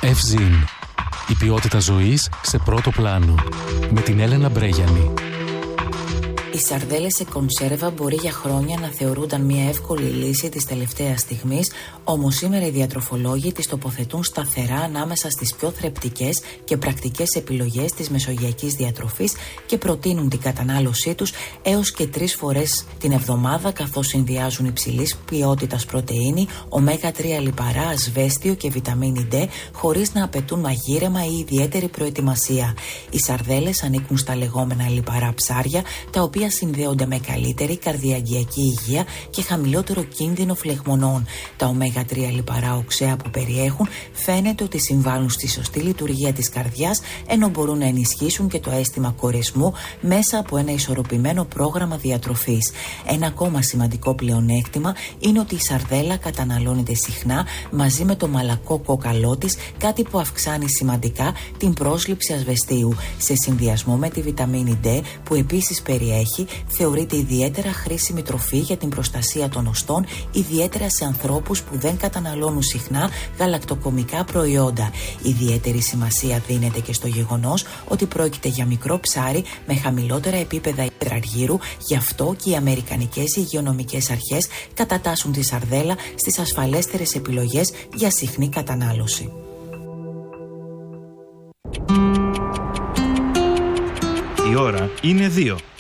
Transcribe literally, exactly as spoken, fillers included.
Ευζήν. Η ποιότητα ζωής σε πρώτο πλάνο. Με την Έλενα Μπρέγιανη. Οι σαρδέλες σε κονσέρβα μπορεί για χρόνια να θεωρούνταν μια εύκολη λύση της τελευταίας στιγμής, όμως σήμερα οι διατροφολόγοι τις τοποθετούν σταθερά ανάμεσα στις πιο θρεπτικές και πρακτικές επιλογές της μεσογειακής διατροφής και προτείνουν την κατανάλωσή τους έως και τρεις φορές την εβδομάδα, καθώς συνδυάζουν υψηλής ποιότητας πρωτεΐνη, ωμέγα τρία λιπαρά, ασβέστιο και βιταμίνη D, χωρίς να απαιτούν μαγείρεμα ή ιδιαίτερη προετοιμασία. Οι σαρδέλες ανήκουν στα λεγόμενα λιπαρά ψάρια, τα οποία συνδέονται με καλύτερη καρδιαγγειακή υγεία και χαμηλότερο κίνδυνο φλεγμονών. Τα ωμέγα τρία λιπαρά οξέα που περιέχουν φαίνεται ότι συμβάλλουν στη σωστή λειτουργία της καρδιάς, ενώ μπορούν να ενισχύσουν και το αίσθημα κορεσμού μέσα από ένα ισορροπημένο πρόγραμμα διατροφής. Ένα ακόμα σημαντικό πλεονέκτημα είναι ότι η σαρδέλα καταναλώνεται συχνά μαζί με το μαλακό κόκαλό της, κάτι που αυξάνει σημαντικά την πρόσληψη ασβεστίου. Σε συνδυασμό με τη βιταμίνη D, που επίσης περιέχει, θεωρείται ιδιαίτερα χρήσιμη τροφή για την προστασία των οστών, ιδιαίτερα σε ανθρώπους που δεν καταναλώνουν συχνά γαλακτοκομικά προϊόντα. Ιδιαίτερη σημασία δίνεται και στο γεγονός ότι πρόκειται για μικρό ψάρι με χαμηλότερα επίπεδα υδραργύρου, γι' αυτό και οι αμερικανικές υγειονομικές αρχές κατατάσσουν τη σαρδέλα στις ασφαλέστερες επιλογές για συχνή κατανάλωση. Η ώρα είναι δύο.